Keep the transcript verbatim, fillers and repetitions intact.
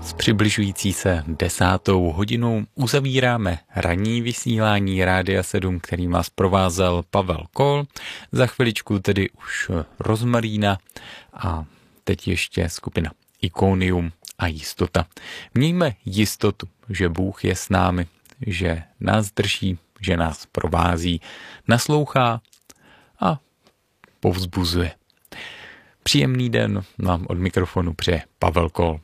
S přibližující se desátou hodinou uzavíráme ranní vysílání Rádia sedm, který vás provázel Pavel Kol. Za chviličku tedy už Rozmarína a teď ještě skupina Ikonium a Jistota. Mějme jistotu, že Bůh je s námi, že nás drží, že nás provází, naslouchá a povzbuzuje. Příjemný den vám od mikrofonu přeje Pavel Kol.